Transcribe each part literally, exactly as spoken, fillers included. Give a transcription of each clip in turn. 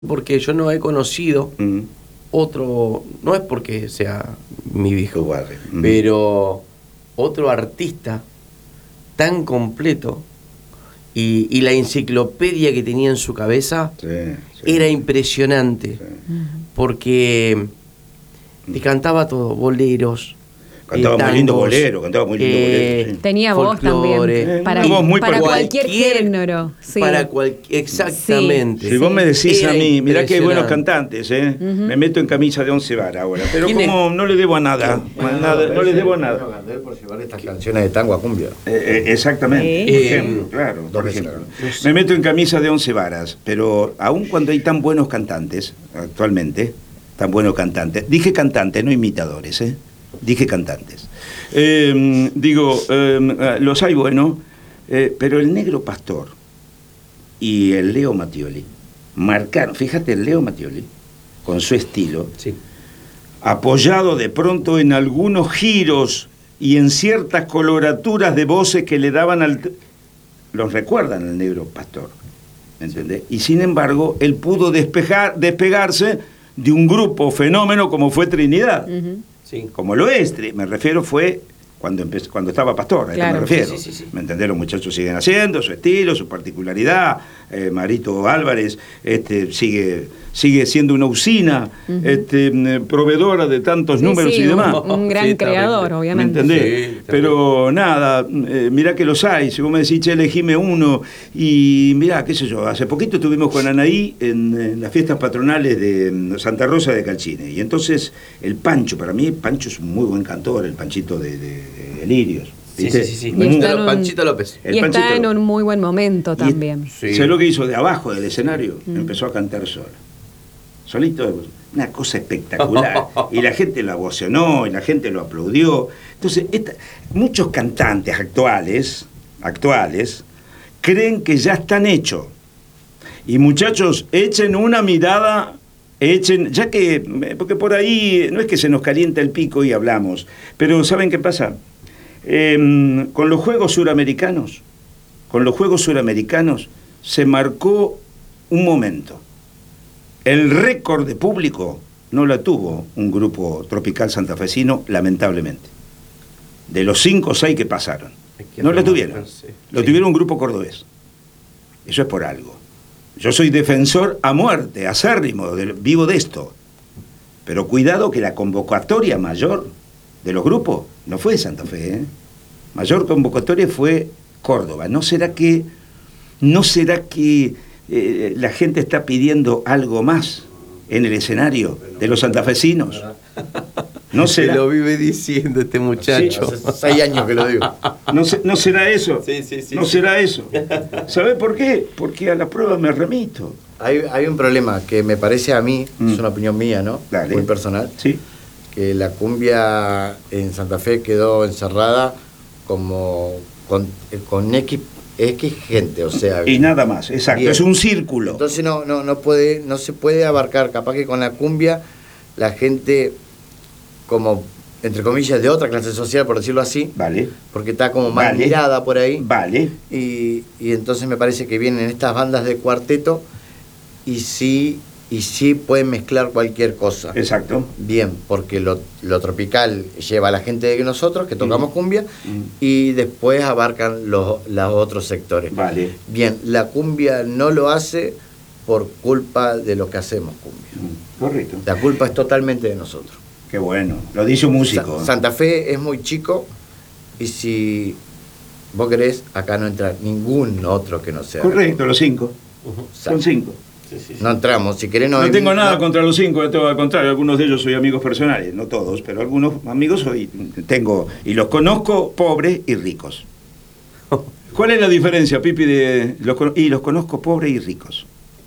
porque yo no he conocido mm. otro, no es porque sea mi viejo, mm. pero otro artista tan completo y, y la enciclopedia que tenía en su cabeza sí, sí. era impresionante, sí. porque te cantaba todo, boleros. Cantaba tangos, muy lindo bolero, cantaba muy lindo eh, bolero. Sí. Tenía voz también. Eh, para voz muy para cualquier, cualquier género. Sí. Para cualquier, exactamente. Sí. Si vos me decís Era a mí, mirá que hay buenos cantantes, ¿eh? Uh-huh. Me meto en camisa de once varas ahora. Pero como es? no le debo a nada, bueno, nada no, no le debo a nada. Por llevar estas canciones de tango a cumbia. Eh, eh, exactamente. Sí. Por ejemplo, claro. Por ejemplo. Me meto en camisa de once varas, pero aun cuando hay tan buenos cantantes, actualmente, tan buenos cantantes, dije cantantes, no imitadores, ¿eh? Dije cantantes. Eh, digo, eh, los hay buenos, eh, pero el Negro Pastor y el Leo Mattioli marcaron, fíjate, el Leo Mattioli, con su estilo, sí. apoyado de pronto en algunos giros y en ciertas coloraturas de voces que le daban al... los recuerdan al Negro Pastor, ¿me entendés? Y sin embargo, él pudo despejar, despegarse de un grupo fenómeno como fue Trinidad. Uh-huh. Sí. Como lo es, me refiero, fue cuando empezó, cuando estaba Pastor, a claro. esto me refiero. Sí, sí, sí. ¿Me entendés? Los muchachos siguen haciendo su estilo, su particularidad. Eh, Marito Álvarez este, sigue, sigue siendo una usina, uh-huh. este, proveedora de tantos sí, números sí, y demás. Un, un gran sí, creador, obviamente. ¿Me entendés? Sí, pero nada, eh, mirá que los hay. Si vos me decís, che, elegime uno. Y mirá, qué sé yo, hace poquito estuvimos con Anaí en, en las fiestas patronales de Santa Rosa de Calchine. Y entonces el Pancho, para mí, Pancho es un muy buen cantor, el Panchito de, de, de Lirios. Sí, sí, sí, sí. Panchito, un, Panchito López. Y está Panchito en un muy buen momento también. Sí. ¿Sabes lo que hizo? De abajo del escenario, mm. empezó a cantar sola. Solito, una cosa espectacular. Y la gente lo ovacionó, y la gente lo aplaudió. Entonces, esta, muchos cantantes actuales, actuales, creen que ya están hechos. Y muchachos, echen una mirada, echen, ya que, porque por ahí no es que se nos calienta el pico y hablamos, pero ¿saben qué pasa? Eh, con los Juegos Suramericanos, con los Juegos Suramericanos se marcó un momento. El récord de público no la tuvo un grupo tropical santafesino, lamentablemente. De los cinco o seis que pasaron, que no la tuvieron. Sí. Lo sí. tuvieron un grupo cordobés. Eso es por algo. Yo soy defensor a muerte, acérrimo, de, vivo de esto. Pero cuidado que la convocatoria mayor de los grupos no fue de Santa Fe, ¿eh? Mayor convocatoria fue Córdoba. ¿No será que, no será que eh, la gente está pidiendo algo más en el escenario de los santafesinos? No será. Se lo vive diciendo este muchacho. Sí, hace seis años que lo digo. ¿No, se, no será eso? Sí, sí, sí. No sí. será eso. ¿Sabés por qué? Porque a la prueba me remito. Hay, hay un problema que me parece a mí, mm. es una opinión mía, ¿no? Dale. Muy personal. Sí. Que la cumbia en Santa Fe quedó encerrada como con, con X, X gente, o sea... Y nada más, exacto, bien. Es un círculo. Entonces no, no, no, puede, no se puede abarcar, capaz que con la cumbia la gente como, entre comillas, de otra clase social, por decirlo así, vale. porque está como mal vale. mirada por ahí. Vale. Y, y entonces me parece que vienen estas bandas de cuarteto y sí... Y sí pueden mezclar cualquier cosa. Exacto. Bien, porque lo, lo tropical lleva a la gente de nosotros, que tocamos mm. cumbia, mm. y después abarcan los, los otros sectores. Vale. Bien, la cumbia no lo hace por culpa de lo que hacemos cumbia. Mm. Correcto. La culpa es totalmente de nosotros. Qué bueno, lo dice un músico. Sa- Santa Fe es muy chico, y si vos querés, acá no entra ningún otro que no sea. Correcto, los cinco. Uh-huh. Son cinco. Sí, sí, sí. No entramos, si querés no... No tengo nada no. contra los cinco, todo al contrario, algunos de ellos soy amigos personales, no todos, pero algunos amigos soy, tengo, y los conozco pobres y ricos. ¿Cuál es la diferencia, Pipi, de los, y los conozco pobres y ricos?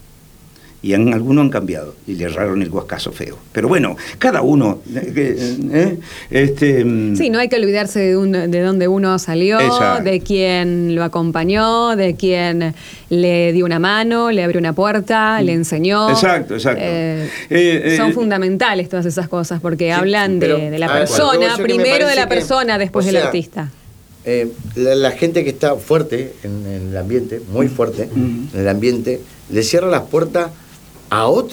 Y en, algunos han cambiado y le erraron el guascazo feo. Pero bueno, cada uno... ¿eh? Este, sí, no hay que olvidarse de, un, de dónde uno salió, exacto. De quién lo acompañó, de quién le dio una mano, le abrió una puerta, le enseñó. Exacto, exacto. Eh, eh, son eh, fundamentales todas esas cosas, porque sí, hablan de, de la persona, ver, primero de la persona, que, después o sea, del artista. Eh, la, la gente que está fuerte en, en el ambiente, muy fuerte, uh-huh. en el ambiente, le cierra las puertas a otro